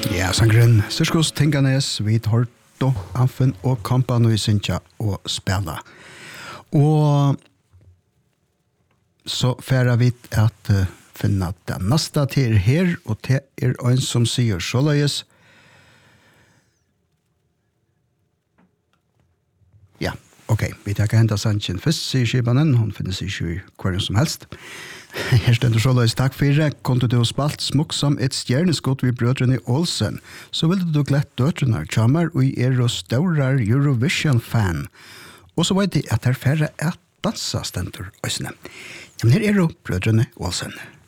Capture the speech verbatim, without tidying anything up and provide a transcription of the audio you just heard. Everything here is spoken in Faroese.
Ja, sangren, Sirkus Tinganes, vid Horto, Affen og Kampan og Isintja og spela. Og så færa vi at uh, finna det neste til her, og det er en som sier såleis. Ja, ok, vi tar ikke hentet sannsyn først, sier Skibanen, hun finnes ikke i hver som helst. Her stender såleis, takk for det. Kom du spalt smukk som et stjerneskott vid brødrene Olsen, så vil du glett døtrene kommer og er og staurar Eurovision-fan. Og så vet jeg at her færre er dansa stendur øysene. Ja, men her er jo brødrene Olsen.